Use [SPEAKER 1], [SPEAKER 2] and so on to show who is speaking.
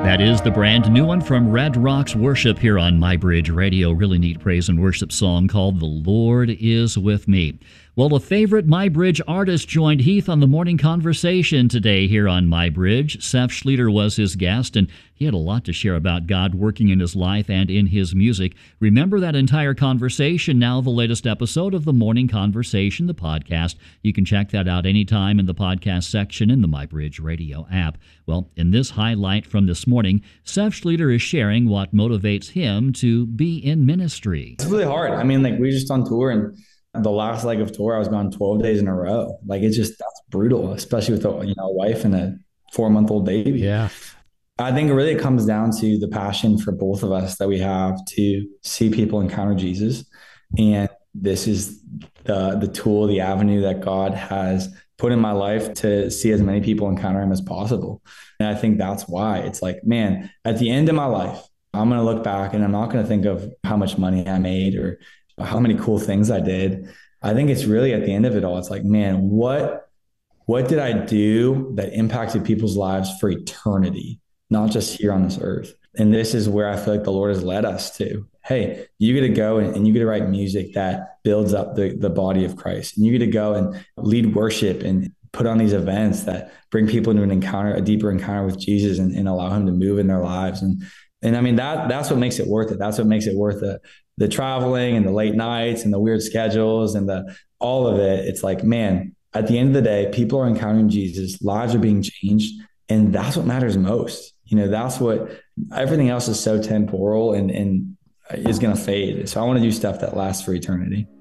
[SPEAKER 1] That is the brand new one from Red Rocks Worship here on MyBridge Radio. Really neat praise and worship song called The Lord Is With Me. Well, a favorite MyBridge artist joined Heath on the Morning Conversation today here on MyBridge. Seth Schlueter was his guest, and he had a lot to share about God working in his life and in his music. Remember that entire conversation, now the latest episode of the Morning Conversation, the podcast. You can check that out anytime in the podcast section in the MyBridge Radio app. Well, in this highlight from this morning, Seth Schlueter is sharing what motivates him to be in ministry.
[SPEAKER 2] It's really hard. I mean, we were just on tour, and the last leg of tour, I was gone 12 days in a row. That's brutal, especially with a wife and a 4-month-old baby.
[SPEAKER 3] Yeah.
[SPEAKER 2] I think really it comes down to the passion for both of us that we have to see people encounter Jesus. And this is the tool, the avenue that God has put in my life to see as many people encounter him as possible. And I think that's why it's man, at the end of my life, I'm going to look back and I'm not going to think of how much money I made or how many cool things I did. I think it's really at the end of it all, it's man, what did I do that impacted people's lives for eternity, not just here on this earth? And this is where I feel like the Lord has led us to. Hey, you get to go and you get to write music that builds up the body of Christ. And you get to go and lead worship and put on these events that bring people into a deeper encounter with Jesus and allow him to move in their lives. And I mean, that's what makes it worth it. That's what makes it worth the traveling and the late nights and the weird schedules and all of it. It's man, at the end of the day, people are encountering Jesus, lives are being changed. And that's what matters most. That's what everything else is so temporal and is going to fade. So I want to do stuff that lasts for eternity.